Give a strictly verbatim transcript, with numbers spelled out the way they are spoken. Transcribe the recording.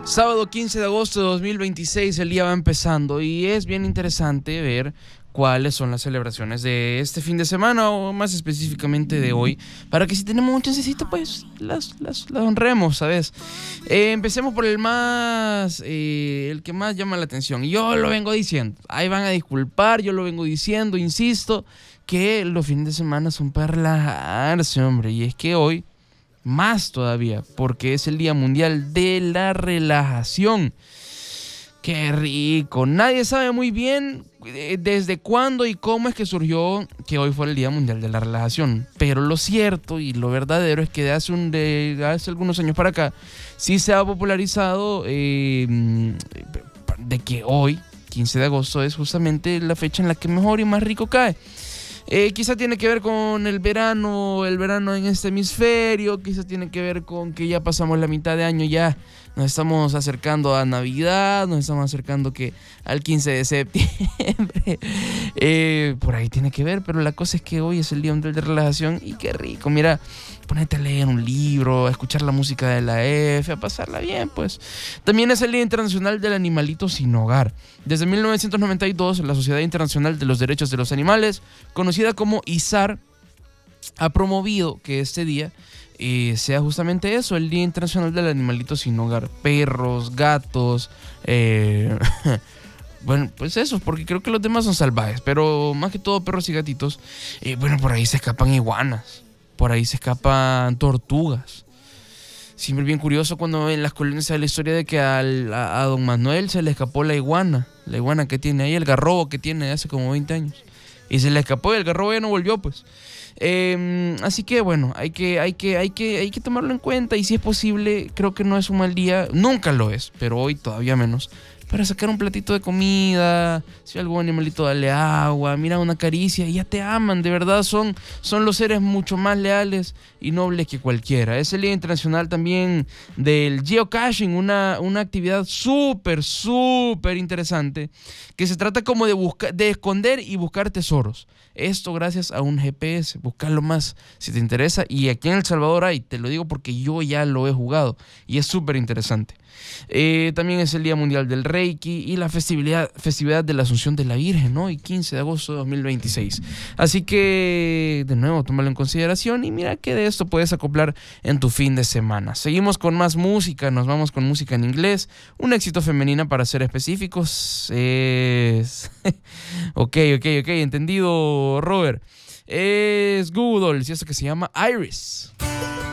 Sábado quince de agosto de dos mil veintiséis, el día va empezando y es bien interesante ver cuáles son las celebraciones de este fin de semana o más específicamente de hoy, para que si tenemos un chancecito pues las, las, las honremos, ¿sabes? Eh, empecemos por el más, eh, el que más llama la atención. Y yo lo vengo diciendo, ahí van a disculpar, yo lo vengo diciendo, insisto, que los fines de semana son para relajarse, hombre, y es que hoy más todavía, porque es el Día Mundial de la Relajación. ¡Qué rico! Nadie sabe muy bien desde cuándo y cómo es que surgió que hoy fue el Día Mundial de la Relajación. Pero lo cierto y lo verdadero es que de hace, un, de hace algunos años para acá sí se ha popularizado eh, de que hoy, quince de agosto, es justamente la fecha en la que mejor y más rico cae. Eh, quizá tiene que ver con el verano, el verano en este hemisferio, quizá tiene que ver con que ya pasamos la mitad de año, ya nos estamos acercando a Navidad, nos estamos acercando que al quince de septiembre, eh, por ahí tiene que ver, pero la cosa es que hoy es el Día Mundial de Relajación y qué rico, mira, ponete a leer un libro, a escuchar la música de la F, a pasarla bien, pues. También es el Día Internacional del Animalito Sin Hogar. Desde mil novecientos noventa y dos, la Sociedad Internacional de los Derechos de los Animales, conocida como I S A R, ha promovido que este día eh, sea justamente eso, el Día Internacional del Animalito Sin Hogar. Perros, gatos, eh, bueno, pues eso, porque creo que los demás son salvajes, pero más que todo perros y gatitos. Eh, bueno, por ahí se escapan iguanas, por ahí se escapan tortugas. Siempre bien curioso cuando en las colonias sale la historia de que al, a, a don Manuel se le escapó la iguana, la iguana que tiene ahí, el garrobo que tiene de hace como veinte años. Y se le escapó y el garrobo ya no volvió, pues. Eh, así que bueno, hay que, hay, que, hay, que, hay que tomarlo en cuenta y si es posible, creo que no es un mal día, nunca lo es, pero hoy todavía menos, para sacar un platito de comida, si hay algún animalito dale agua, mira una caricia y ya te aman, de verdad son, son los seres mucho más leales y nobles que cualquiera. Es el Día Internacional también del geocaching, una, una actividad súper, súper interesante que se trata como de, buscar, de esconder y buscar tesoros. Esto gracias a un G P S, buscarlo más si te interesa. Y aquí en El Salvador hay, te lo digo porque yo ya lo he jugado y es súper interesante. Eh, también es el Día Mundial del Reiki y la festividad, festividad de la Asunción de la Virgen, ¿no? Y quince de agosto de dos mil veintiséis. Así que, de nuevo, tómalo en consideración y mira que de esto puedes acoplar en tu fin de semana. Seguimos con más música, nos vamos con música en inglés. Un éxito femenina para ser específicos es... ok, ok, ok, entendido, Robert. Es Google Dolls y esto que se llama Iris.